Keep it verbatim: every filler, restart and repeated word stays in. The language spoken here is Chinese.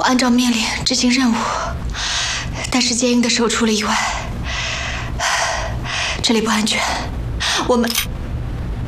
按照命令执行任务，但是剑鹰的手出了意外，这里不安全，我们。